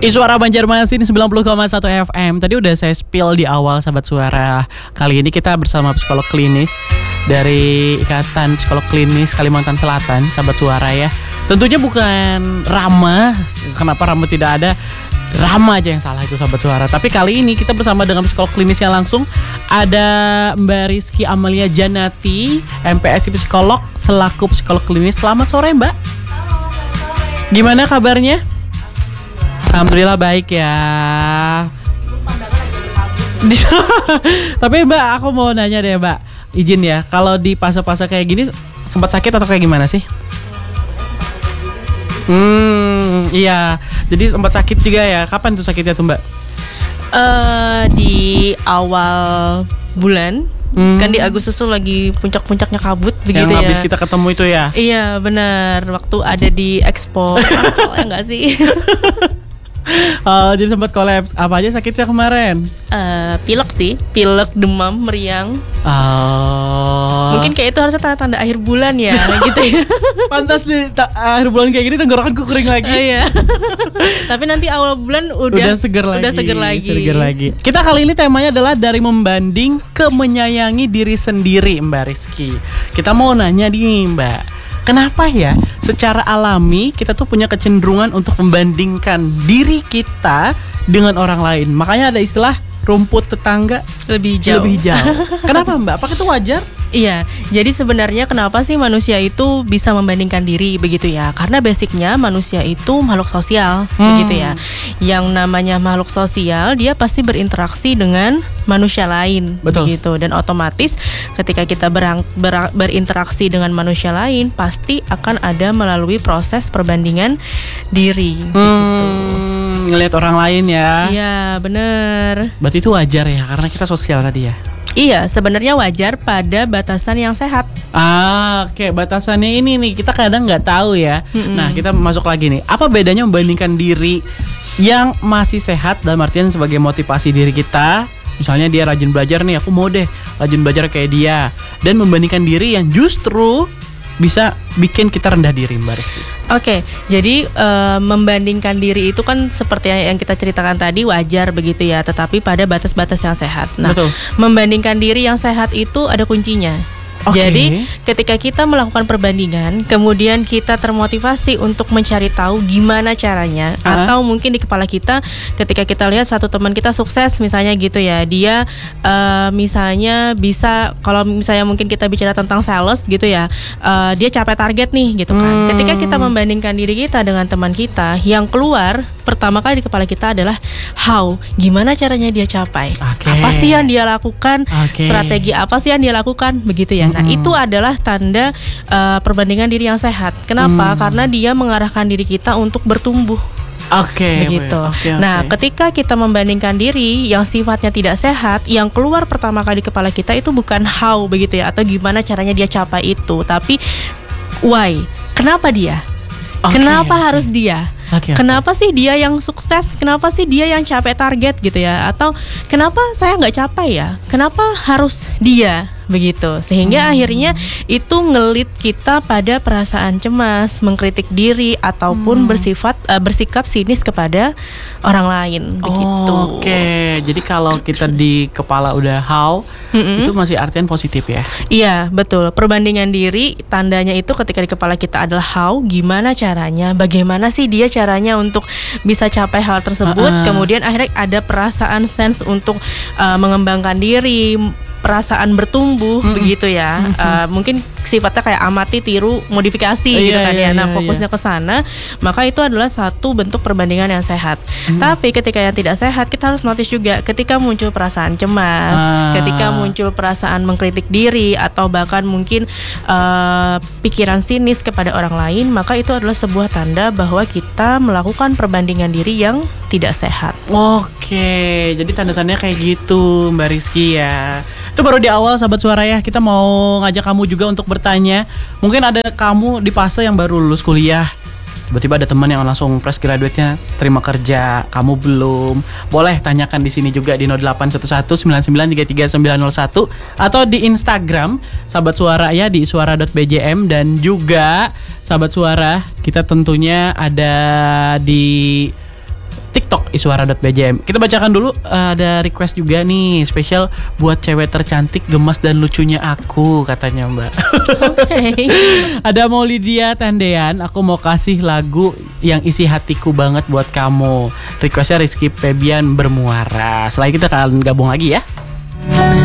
Suara Banjarmasin 90,1 FM. Tadi udah saya spill di awal sahabat suara. Kali ini kita bersama psikolog klinis dari Ikatan Psikolog Klinis Kalimantan Selatan, sahabat suara ya. Tentunya bukan Rama. Kenapa Rama tidak ada? Rama aja yang salah itu sahabat suara. Tapi kali ini kita bersama dengan psikolog klinisnya langsung. Ada Mbak Rizky Amalia Janati, MPSI Psikolog selaku psikolog klinis. Selamat sore Mbak. Gimana kabarnya? Alhamdulillah baik ya. Tapi Mbak, aku mau nanya deh Mbak, izin ya, kalau di fase-fase kayak gini sempat sakit atau kayak gimana sih? Iya. Jadi sempat sakit juga ya. Kapan tuh sakitnya tuh Mbak? Di awal bulan. Kan di Agustus tuh lagi puncak-puncaknya kabut begitu ya. Yang habis kita ketemu itu ya. Iya benar. Waktu ada di Expo. Enggak sih? Jadi sempat kolaps. Apa aja sakitnya kemarin? Pilek sih. Pilek, demam, meriang. Mungkin kayak itu harusnya tanda-tanda akhir bulan ya. Gitu ya. Pantas nih akhir bulan kayak gini tenggorokanku kering lagi. Iya. Tapi nanti awal bulan udah seger lagi. Udah seger lagi. Seger lagi. Kita kali ini temanya adalah dari membanding ke menyayangi diri sendiri Mbak Rizky. Kita mau nanya nih Mbak, kenapa ya secara alami kita tuh punya kecenderungan untuk membandingkan diri kita dengan orang lain? Makanya ada istilah rumput tetangga lebih jauh. Kenapa Mbak? Apakah itu wajar? Iya, jadi sebenarnya kenapa sih manusia itu bisa membandingkan diri begitu ya? Karena basicnya manusia itu makhluk sosial begitu ya. Yang namanya makhluk sosial, dia pasti berinteraksi dengan manusia lain. Betul. Begitu. Dan otomatis ketika kita berinteraksi dengan manusia lain, pasti akan ada melalui proses perbandingan diri begitu. Ngelihat orang lain ya. Iya, benar. Berarti itu wajar ya, karena kita sosial tadi ya. Iya, sebenarnya wajar pada batasan yang sehat. Oke, batasannya ini nih kita kadang nggak tahu ya. Nah, kita masuk lagi nih. Apa bedanya membandingkan diri yang masih sehat dalam artian sebagai motivasi diri kita? Misalnya dia rajin belajar nih, aku mau deh rajin belajar kayak dia. Dan membandingkan diri yang justru bisa bikin kita rendah diri Mbak Rizky. Oke, jadi membandingkan diri itu kan seperti yang kita ceritakan tadi wajar begitu ya, tetapi pada batas-batas yang sehat. Nah, betul. Membandingkan diri yang sehat itu ada kuncinya. Jadi ketika kita melakukan perbandingan, kemudian kita termotivasi untuk mencari tahu gimana caranya, atau mungkin di kepala kita ketika kita lihat satu teman kita sukses misalnya gitu ya, dia misalnya bisa, kalau misalnya mungkin kita bicara tentang sales gitu ya, dia capai target nih gitu kan. Ketika kita membandingkan diri kita dengan teman kita, yang keluar pertama kali di kepala kita adalah how, gimana caranya dia capai, apa sih yang dia lakukan, strategi apa sih yang dia lakukan begitu ya. Nah, itu adalah tanda perbandingan diri yang sehat. Kenapa? Karena dia mengarahkan diri kita untuk bertumbuh. Begitu. Nah, ketika kita membandingkan diri yang sifatnya tidak sehat, yang keluar pertama kali di kepala kita itu bukan how begitu ya, atau gimana caranya dia capai itu, tapi why? Kenapa dia? Kenapa harus dia? Kenapa sih dia yang sukses? Kenapa sih dia yang capai target gitu ya? Atau kenapa saya nggak capai ya? Kenapa harus dia? Begitu, sehingga akhirnya itu ngelit kita pada perasaan cemas, mengkritik diri, ataupun bersikap sinis kepada orang lain begitu. Jadi kalau kita di kepala udah how, itu masih artian positif ya? Iya, betul. Perbandingan diri tandanya itu ketika di kepala kita adalah how, gimana caranya, bagaimana sih dia caranya untuk bisa capai hal tersebut. Kemudian akhirnya ada perasaan sense untuk mengembangkan diri, perasaan bertumbuh begitu ya. Mungkin sifatnya kayak amati, tiru, modifikasi gitu kan ya. Nah, fokusnya ke sana, maka itu adalah satu bentuk perbandingan yang sehat. Tapi ketika yang tidak sehat, kita harus notice juga ketika muncul perasaan cemas, ketika muncul perasaan mengkritik diri, atau bahkan mungkin pikiran sinis kepada orang lain, maka itu adalah sebuah tanda bahwa kita melakukan perbandingan diri yang tidak sehat. Jadi tanda-tandanya kayak gitu Mbak Rizky ya. Itu baru di awal sahabat suara ya. Kita mau ngajak kamu juga untuk bertanya. Mungkin ada kamu di fase yang baru lulus kuliah, tiba-tiba ada teman yang langsung fresh graduate-nya terima kerja, kamu belum. Boleh tanyakan di sini juga di 081199339901 atau di Instagram sahabat suara ya, di suara.bjm. Dan juga sahabat suara, kita tentunya ada di TikTok iswara.bjm. Kita bacakan dulu, ada request juga nih spesial buat cewek tercantik, gemas dan lucunya aku, katanya Mbak. Okay. Ada Maulidia Tandean, aku mau kasih lagu yang isi hatiku banget buat kamu. Requestnya Rizky Febian Bermuara. Setelah kita akan gabung lagi ya.